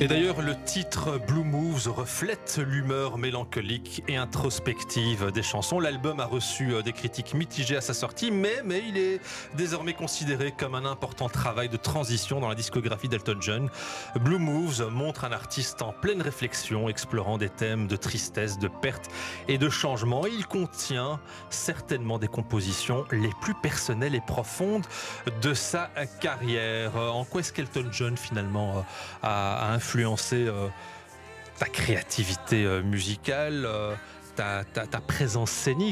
Et d'ailleurs, le titre Blue Moves reflète l'humeur mélancolique et introspective des chansons. L'album a reçu des critiques mitigées à sa sortie, mais il est désormais considéré comme un important travail de transition dans la discographie d'Elton John. Blue Moves montre un artiste en pleine réflexion, explorant des thèmes de tristesse, de perte et de changement. Il contient certainement des compositions les plus personnelles et profondes de sa carrière. En quoi est-ce qu'Elton John finalement a influencé ta créativité musicale, ta présence scénique?